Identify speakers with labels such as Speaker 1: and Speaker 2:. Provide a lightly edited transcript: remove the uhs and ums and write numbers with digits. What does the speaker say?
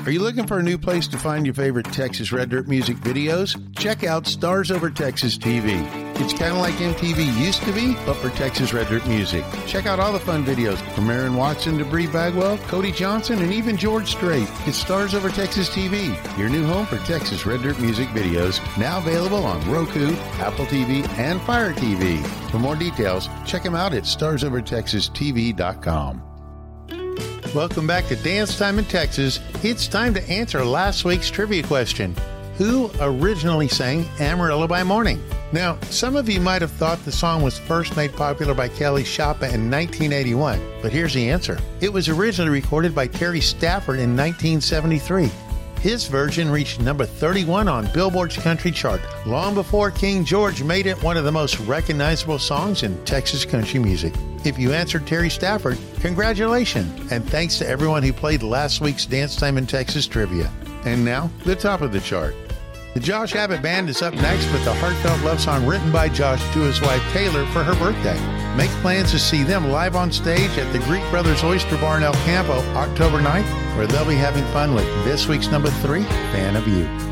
Speaker 1: Are you looking for a new place to find your favorite Texas Red Dirt music videos? Check out Stars Over Texas TV. It's kind of like MTV used to be, but for Texas Red Dirt music. Check out all the fun videos from Aaron Watson to Bree Bagwell, Cody Johnson, and even George Strait. It's Stars Over Texas TV, your new home for Texas Red Dirt music videos, now available on Roku, Apple TV, and Fire TV. For more details, check them out at starsovertexastv.com. Welcome back to Dance Time in Texas. It's time to answer last week's trivia question. Who originally sang Amarillo by Morning? Now, some of you might have thought the song was first made popular by Kelly Chapa in 1981, but here's the answer. It was originally recorded by Terry Stafford in 1973. His version reached number 31 on Billboard's country chart, long before King George made it one of the most recognizable songs in Texas country music. If you answered Terry Stafford, congratulations, and thanks to everyone who played last week's Dance Time in Texas trivia. And now, the top of the chart. The Josh Abbott Band is up next with the heartfelt love song written by Josh to his wife Taylor for her birthday. Make plans to see them live on stage at the Greek Brothers Oyster Bar in El Campo October 9th, where they'll be having fun with this week's number 3, Fan of You.